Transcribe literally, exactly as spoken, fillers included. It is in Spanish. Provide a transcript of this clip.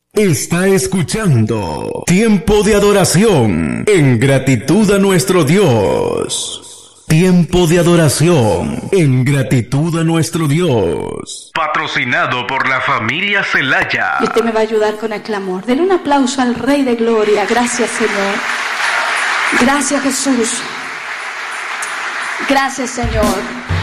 Está escuchando Tiempo de Adoración en gratitud a nuestro Dios. Tiempo de adoración en gratitud a nuestro Dios. Patrocinado por la familia Celaya. Y usted me va a ayudar con el clamor. Denle un aplauso al Rey de Gloria. Gracias, Señor. Gracias, Jesús. Gracias, Señor.